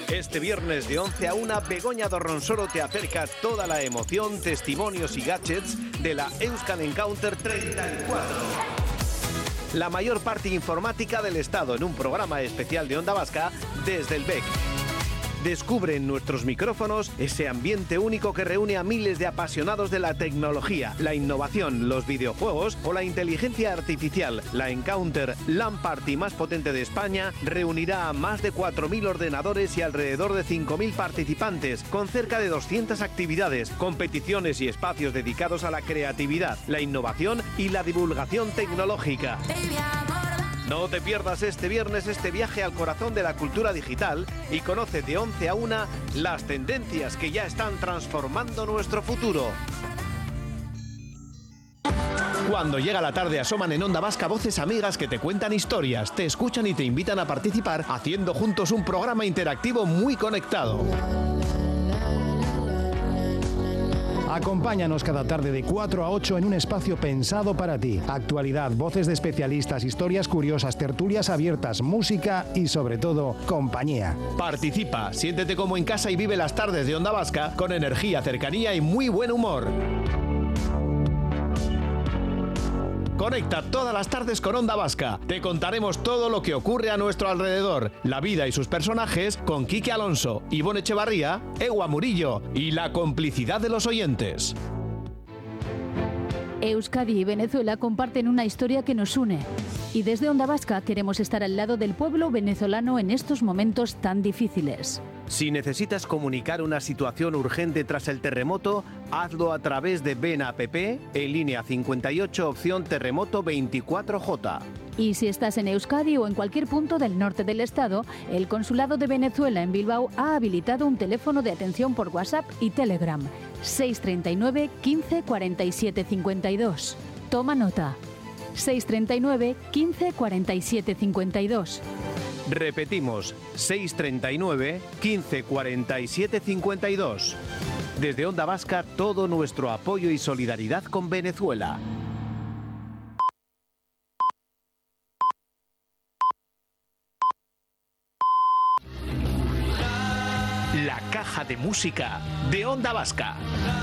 Este viernes de 11 a 1, Begoña Dorronsoro te acerca toda la emoción, testimonios y gadgets de la Euskal Encounter 34. La mayor parte informática del Estado en un programa especial de Onda Vasca desde el BEC. Descubre en nuestros micrófonos ese ambiente único que reúne a miles de apasionados de la tecnología, la innovación, los videojuegos o la inteligencia artificial. La Encounter LAN Party más potente de España reunirá a más de 4.000 ordenadores y alrededor de 5.000 participantes, con cerca de 200 actividades, competiciones y espacios dedicados a la creatividad, la innovación y la divulgación tecnológica. No te pierdas este viernes este viaje al corazón de la cultura digital y conoce de 11 a 1 las tendencias que ya están transformando nuestro futuro. Cuando llega la tarde asoman en Onda Vasca voces amigas que te cuentan historias, te escuchan y te invitan a participar haciendo juntos un programa interactivo muy conectado. Acompáñanos cada tarde de 4 a 8 en un espacio pensado para ti. Actualidad, voces de especialistas, historias curiosas, tertulias abiertas, música y sobre todo, compañía. Participa, siéntete como en casa y vive las tardes de Onda Vasca con energía, cercanía y muy buen humor. Conecta todas las tardes con Onda Vasca. Te contaremos todo lo que ocurre a nuestro alrededor, la vida y sus personajes con Quique Alonso, Ivonne Echevarría, Ewa Murillo y la complicidad de los oyentes. Euskadi y Venezuela comparten una historia que nos une. Y desde Onda Vasca queremos estar al lado del pueblo venezolano en estos momentos tan difíciles. Si necesitas comunicar una situación urgente tras el terremoto, hazlo a través de Ven App en línea 58 opción terremoto 24J. Y si estás en Euskadi o en cualquier punto del norte del estado, el Consulado de Venezuela en Bilbao ha habilitado un teléfono de atención por WhatsApp y Telegram. 639 15 47 52. Toma nota. 639 15 47 52. Repetimos, 639 15 47 52. Desde Onda Vasca, todo nuestro apoyo y solidaridad con Venezuela. La caja de música de Onda Vasca.